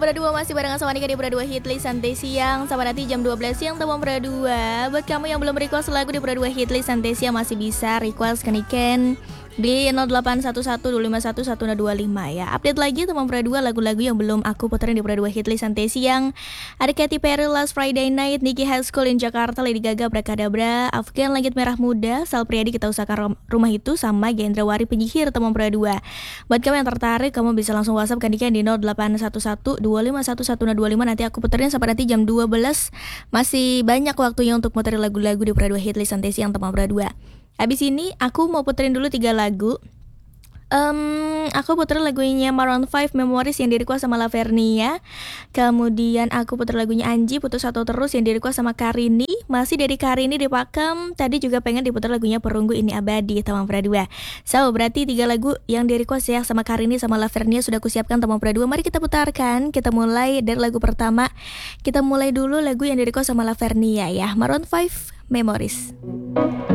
Berdua masih barengan sama Nika di Berdua Hitlist Santai Siang. Sampai nanti jam 12 siang teman Berdua. Buat kamu yang belum request lagu di Berdua Hitlist Santai Siang masih bisa request ke Niken di 0811251125 ya. Update lagi teman Berdua lagu-lagu yang belum aku puterin di Berdua Hitlist Santai Siang. Ada Katy Perry Last Friday Night, Nicky High School in Jakarta, Lady Gaga Brakadabra, Afgan Langit Merah Muda, Sal Priadi Kita Usahakan Rumah Itu, sama Gendrawari Penyihir teman Berdua. Buat kamu yang tertarik, kamu bisa langsung WhatsApp ke Niken di 0811251125. Nanti aku puterin sampai nanti jam 12. Masih banyak waktunya untuk muterin lagu-lagu di Berdua Hitlist Santai Siang teman Berdua. Habis ini aku mau puterin dulu 3 lagu. Aku puterin lagunya Maroon 5 Memories yang di-request sama Lavernia. Kemudian aku puter lagunya Anji Putus Satu Terus yang di-request sama Karini. Masih dari Karini di Pakem. Tadi juga pengen diputer lagunya Perunggu Ini Abadi teman Berdua. So berarti 3 lagu yang di-request ya sama Karini sama Lavernia sudah kusiapkan teman Berdua. Mari kita putarkan. Kita mulai dari lagu pertama. Kita mulai dulu lagu yang di-request sama Lavernia ya, Maroon 5 Memories.